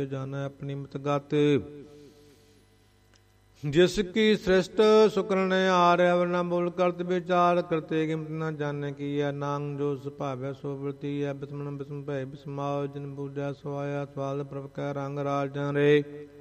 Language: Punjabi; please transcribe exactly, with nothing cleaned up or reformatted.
ਜਾਣੈ ਆਪਣੀ ਮਤ ਗਤ। ਜਿਸ ਕੀ ਸ੍ਰਿਸ਼ਟ ਸੁਕਰਣ ਆਰਿਆ ਵਰਨਾ ਬੋਲ ਕਰਤ ਵਿਚਾਰ ਕਰਤੇ ਗਿਮਤ ਨਾ ਜਾਣੇ ਕੀ ਹੈ। ਨਾਂਗ ਜੋ ਸੁਭਾਵੈ ਸੋ ਵਰਤੀ ਹੈ। ਬਿਸਮਣ ਬਿਸਮ ਭੈ ਬਿਸਮਾਉ ਜਿਨ ਬੂਝੈ ਸੋ ਆਇਆ। ਸਵਾਲ ਪ੍ਰਭ ਕੈ ਰੰਗ ਰਾਜ ਰੇ